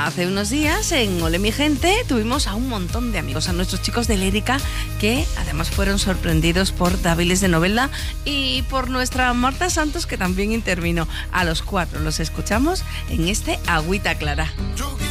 hace unos días en Ole mi gente tuvimos a un montón de amigos, a nuestros chicos de Lérica, que además fueron sorprendidos por Dáviles de Novelda y por nuestra Marta Santos, que también intervino. A los 4 los escuchamos en este Agüita Clara.